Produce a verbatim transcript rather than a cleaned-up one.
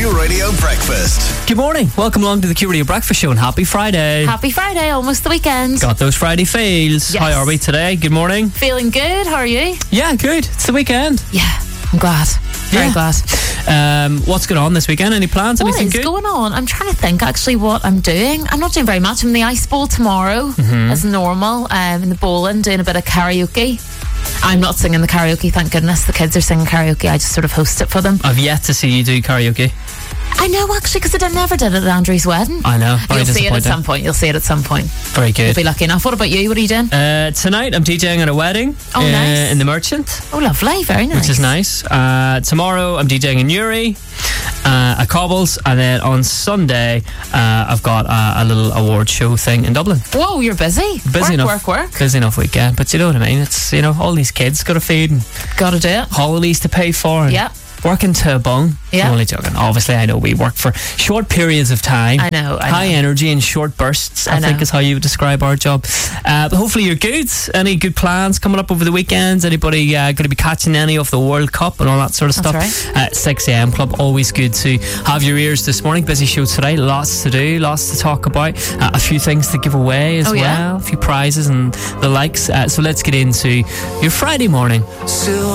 Q Radio Breakfast. Good morning. Welcome along to the Q Radio Breakfast Show and happy Friday. Happy Friday, almost the weekend. Got those Friday feels. Yes. How are we today? Good morning. Feeling good, how are you? Yeah, good. It's the weekend. Yeah, I'm glad. Very Yeah. glad. Um, what's going on this weekend? Any plans? What Anything is good? going on? I'm trying to think actually what I'm doing. I'm not doing very much. I'm in the Ice Bowl tomorrow, Mm-hmm. as normal, um, in the bowling, doing a bit of karaoke. I'm not singing the karaoke, thank goodness. The kids are singing karaoke. I just sort of host it for them. I've yet to see you do karaoke. I know, actually, because I never did it at Andrew's wedding. I know. Very You'll see it at disappointing. some point. You'll see it at some point. Very good. You'll be lucky enough. What about you? What are you doing? Uh, tonight I'm DJing at a wedding. Oh, uh, nice. In the Merchant, Oh, lovely. Very nice. which is nice. Uh, tomorrow I'm DJing in Newry, uh, at Cobbles, and then on Sunday uh, I've got a, a little award show thing in Dublin. Whoa, you're busy. Busy work, enough. work, work. Busy enough weekend, but you know what I mean. It's, you know, all these kids got to feed and Gotta do it. holidays to pay for. And Yep. Working to a bone. Yeah. I'm only joking. Obviously, I know we work for short periods of time. I know, I High know. energy and short bursts, I, I think know. is how you would describe our job. Uh, but hopefully you're good. Any good plans coming up over the weekends? Anybody uh, going to be catching any of the World Cup and all that sort of That's stuff? right. Uh, six a.m. Club, always good to have your ears this morning. Busy show today. Lots to do, lots to talk about. Uh, a few things to give away as Oh, well. yeah? A few prizes and the likes. Uh, so let's get into your Friday morning. Silver